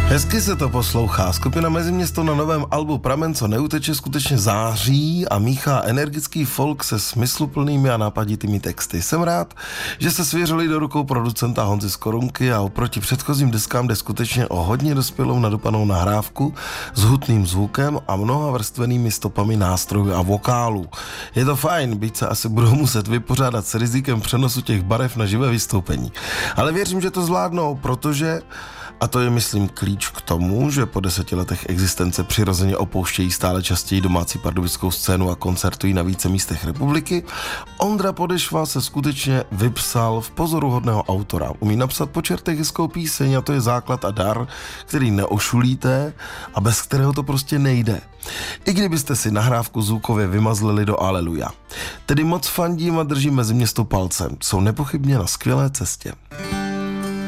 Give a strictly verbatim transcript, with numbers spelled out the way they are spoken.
Hezky se to poslouchá. Skupina Meziměsto na novém albu Pramen, co neuteče, skutečně září a míchá energický folk se smysluplnými a nápaditými texty. Jsem rád, že se svěřili do rukou producenta Honzy z Korunky a oproti předchozím deskám jde skutečně o hodně dospělou nadupanou nahrávku s hutným zvukem a mnoha vrstvenými stopami nástrojů a vokálů. Je to fajn, byť se asi budou muset vypořádat s rizikem přenosu těch barev na živé vystoupení. Ale věřím, že to zvládnou, protože a to je, myslím, klíč k tomu, že po deseti letech existence přirozeně opouštějí stále častěji domácí pardubickou scénu a koncertují na více místech republiky. Ondra Podešva se skutečně vypsal v pozoruhodného autora. Umí napsat po čertech hezkou píseň a to je základ a dar, který neošulíte a bez kterého to prostě nejde. I kdybyste si nahrávku zvukově vymazlili do Aleluja. Tedy moc fandím a držím Meziměsto palcem. Jsou nepochybně na skvělé cestě.